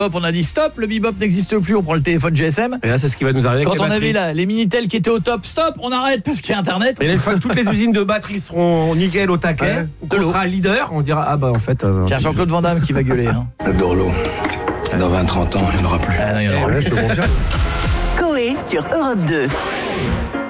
Hop, on a dit stop, le bebop n'existe plus, on prend le téléphone GSM. Et là, c'est ce qui va nous arriver. Quand avec on les avait batteries. les Minitel qui étaient au top, stop, on arrête parce qu'il y a Internet. Et là, une fois que toutes les usines de batteries seront nickel au taquet, on sera leader, on dira ah bah en fait. Tiens, Jean-Claude Van Damme qui va gueuler. Hein. Le Dorlo, dans 20-30 ans, il n'y en aura plus. Ah non, il y en aura plus. Coé sur Europe 2.